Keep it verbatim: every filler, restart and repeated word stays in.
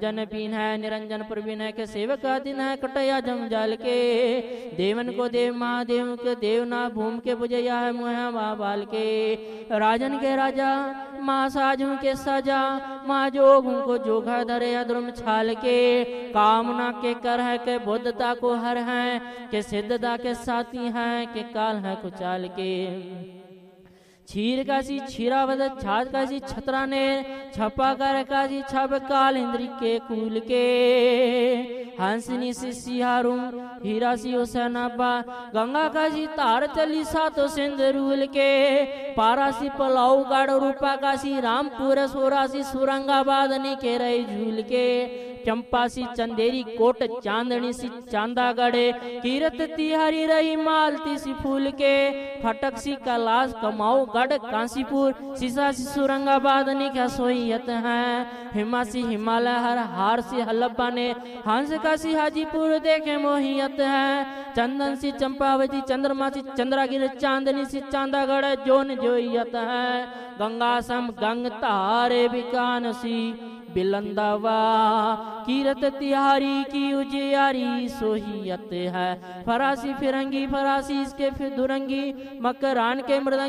जन पीन है निरंजन प्रवीण है के सेवक दिन है कटया जम जाल के देवन को देव महादेव के देव ना भूम के बुझया है मुहा बाल के राजन के राजा माँ साजू के सजा माँ जोग को जोगा धरे अद्रुम छाल के कामना के कर है के बुद्धता को हर है के सिद्धता के साथी हैं के काल है कुचाल के छीर कासी छीरावद छाज कासी छतरा ने छपा कर कासी छब काल इंद्री के कूल के हंसनी से सिहारू हीरा सी ओसनाबा गंगा कासी तार चली सातो सिंदरूल के पारासी पलाऊ गाड़ रूपा कासी रामपुर सोरासी सुरंगाबाद ने के रही झूल के चंपा सी चंदेरी कोट चांदनी सी चांदा गड़े कीरत तिहारी रही मालती सी फूल के फटक सी कैलाश कमाऊ गढ़ कांसीपुर सीसा सी सुरंगाबाद ने क्या सोईयत है हिमा सी हिमालय हर हार सी हलब्बा ने हंस का सी हाजीपुर देखे मोहियत है चंदन सी चंपावती चंद्रमा सी चंद्रागिर चांदनी सी चांदागढ़ जोन जोईयत है गंगा सम गंग तारे बिकान सी बिलंदावा कीरत तिहारी की उजियारी सोहियत है फरासी फिरंगी फरासी इसके फिर दुरंगी मकरान के मृदंग